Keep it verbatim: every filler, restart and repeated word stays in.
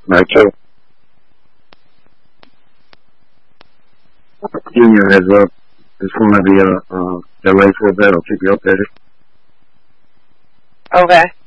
Night two. Junior heads up. It's going to be a uh, delay for a bit. I'll keep you updated. Okay.